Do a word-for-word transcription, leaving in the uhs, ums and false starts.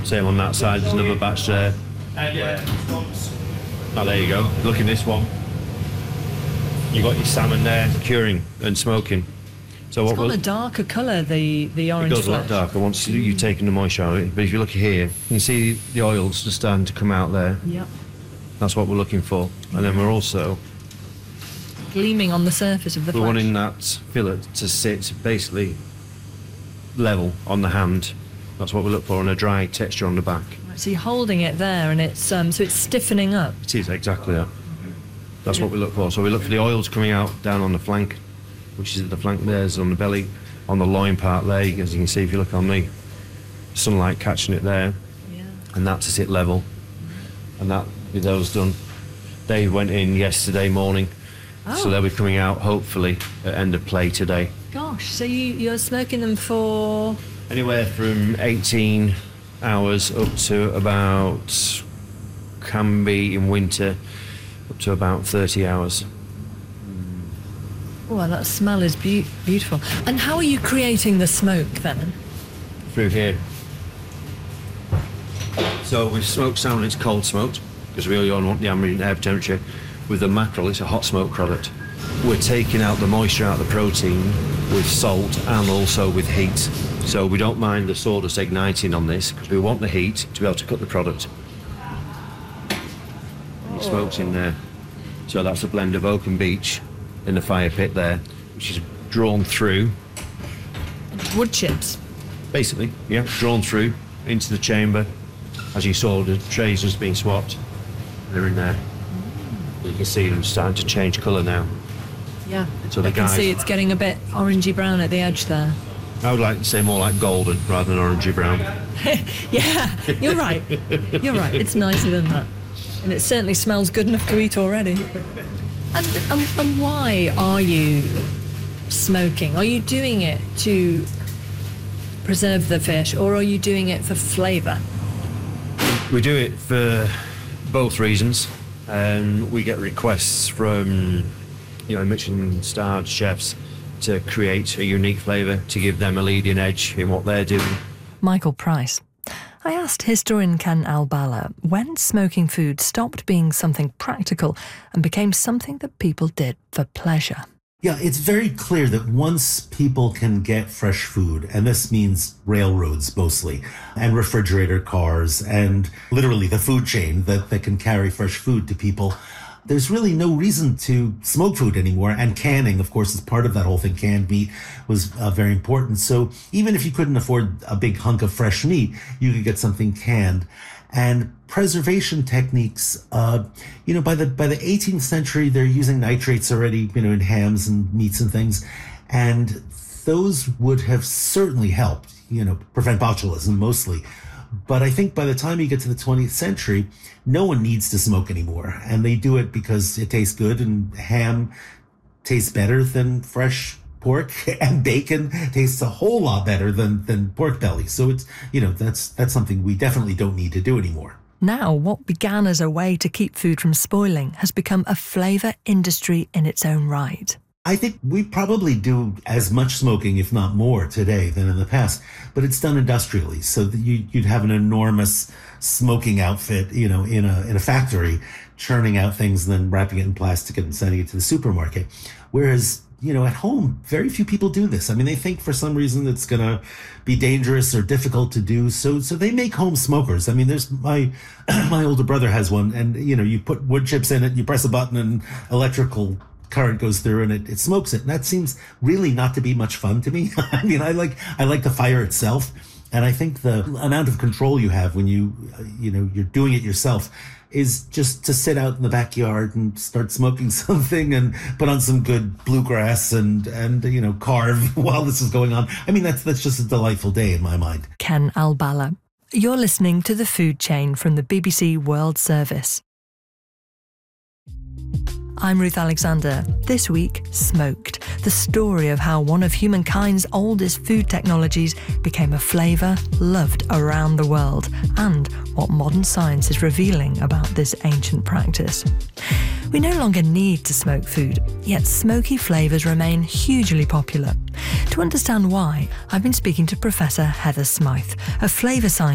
Same on that side, there's another batch there. Oh, there you go. Look at this one. You've got your salmon there, curing and smoking. So it's what got we'll, a darker colour, the, the orange It goes flesh. a lot darker once you, you've taken the moisture out of it. But if you look here, you can see the oils just starting to come out there. Yep. That's what we're looking for. And then we're also... gleaming on the surface of the We're flesh. wanting that fillet to sit basically level on the hand. That's what we look for, and a dry texture on the back. So you're holding it there, and it's um, so it's stiffening up. It is exactly that. That's what we look for. So we look for the oils coming out down on the flank, which is the flank there's on the belly, on the loin part there. As you can see, if you look on the sunlight catching it there, Yeah. and that to sit level. And that with those done, they went in yesterday morning, Oh. so they'll be coming out hopefully at end of play today. Gosh, so you, you're smoking them for... Anywhere from eighteen hours up to about, can be in winter, up to about thirty hours. Oh, that smell is be- beautiful. And how are you creating the smoke then? Through here. So with smoked salmon, it's cold smoked, because we only want the ambient air temperature. With the mackerel, it's a hot smoke product. We're taking out the moisture out of the protein with salt and also with heat. So we don't mind the sawdust igniting on this, because we want the heat to be able to cook the product. And it smokes in there. So that's a blend of oak and beech in the fire pit there, which is drawn through. Wood chips. Basically, yeah, drawn through into the chamber. As you saw, the trays just being swapped. They're in there. You can see them starting to change colour now. Yeah. So the I can guys, see it's getting a bit orangey brown at the edge there. I would like to say more like golden rather than orangey brown. Yeah, you're right. You're right. It's nicer than that. And it certainly smells good enough to eat already. And, and, and why are you smoking? Are you doing it to preserve the fish, or are you doing it for flavour? We do it for both reasons. Um, we get requests from, you know, Michelin-starred chefs to create a unique flavour, to give them a leading edge in what they're doing. Michael Price. I asked historian Ken Albala when smoking food stopped being something practical and became something that people did for pleasure. Yeah, it's very clear that once people can get fresh food, and this means railroads mostly, and refrigerator cars, and literally the food chain that, that can carry fresh food to people, there's really no reason to smoke food anymore. And canning, of course, is part of that whole thing. Canned meat was uh, very important. So even if you couldn't afford a big hunk of fresh meat, you could get something canned. And preservation techniques, uh, you know, by the by the eighteenth century, they're using nitrates already, you know, in hams and meats and things. And those would have certainly helped, you know, prevent botulism mostly. But I think by the time you get to the twentieth century, no one needs to smoke anymore. And they do it because it tastes good, and ham tastes better than fresh pork, and bacon tastes a whole lot better than, than pork belly. So it's, you know, that's that's something we definitely don't need to do anymore. Now, what began as a way to keep food from spoiling has become a flavour industry in its own right. I think we probably do as much smoking, if not more, today than in the past, but it's done industrially. So that you, you'd have an enormous smoking outfit, you know, in a in a factory, churning out things and then wrapping it in plastic and sending it to the supermarket. Whereas, you know, at home, very few people do this. I mean, they think for some reason it's going to be dangerous or difficult to do. So so they make home smokers. I mean, there's my my older brother has one, and, you know, you put wood chips in it, you press a button and electrical current goes through and it, it smokes it. And that seems really not to be much fun to me. I mean, I like I like the fire itself. And I think the amount of control you have when you, uh, you know, you're doing it yourself is just to sit out in the backyard and start smoking something and put on some good bluegrass and, and you know, carve while this is going on. I mean, that's that's just a delightful day in my mind. Ken Albala. You're listening to The Food Chain from the B B C World Service. I'm Ruth Alexander. This week, Smoked, the story of how one of humankind's oldest food technologies became a flavour loved around the world, and what modern science is revealing about this ancient practice. We no longer need to smoke food, yet smoky flavours remain hugely popular. To understand why, I've been speaking to Professor Heather Smythe, a flavour scientist